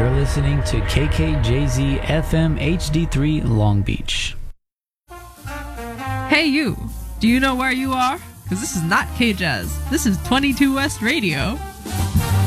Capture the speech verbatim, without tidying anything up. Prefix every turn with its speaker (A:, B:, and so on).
A: You're listening to K K J Z F M H D three Long Beach.
B: Hey you, do you know where you are? Because this is not K-Jazz. This is twenty-two West Radio.